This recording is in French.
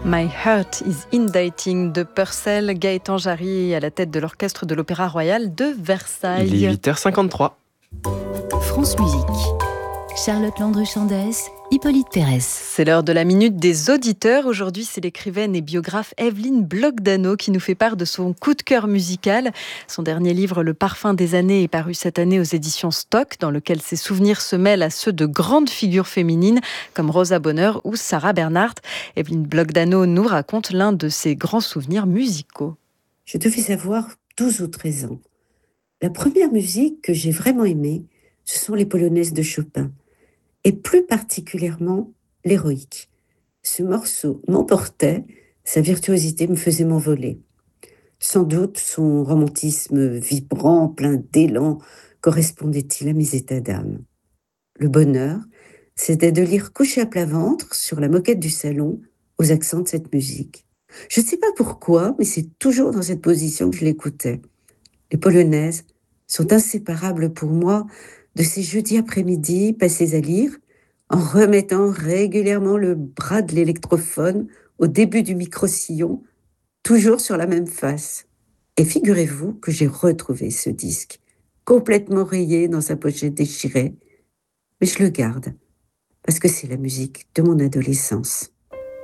My Heart is Indicting de Purcell, Gaëtan Jarry à la tête de l'orchestre de l'Opéra Royal de Versailles. Il est 8h53. France Musique. Charlotte Landru-Chandès, Hippolyte Pérez. C'est l'heure de la minute des auditeurs. Aujourd'hui, c'est l'écrivaine et biographe Evelyne Blocdano qui nous fait part de son coup de cœur musical. Son dernier livre, Le parfum des années, est paru cette année aux éditions Stock, dans lequel ses souvenirs se mêlent à ceux de grandes figures féminines comme Rosa Bonheur ou Sarah Bernhardt. Evelyne Blocdano nous raconte l'un de ses grands souvenirs musicaux. Je devais avoir 12 ou 13 ans. La première musique que j'ai vraiment aimée, ce sont les polonaises de Chopin, et plus particulièrement l'héroïque. Ce morceau m'emportait, sa virtuosité me faisait m'envoler. Sans doute son romantisme vibrant, plein d'élan, correspondait-il à mes états d'âme. Le bonheur, c'était de lire couché à plat ventre sur la moquette du salon aux accents de cette musique. Je ne sais pas pourquoi, mais c'est toujours dans cette position que je l'écoutais. Les polonaises sont inséparables pour moi de ces jeudis après-midi passés à lire, en remettant régulièrement le bras de l'électrophone au début du micro-sillon, toujours sur la même face. Et figurez-vous que j'ai retrouvé ce disque, complètement rayé dans sa pochette déchirée, mais je le garde, parce que c'est la musique de mon adolescence.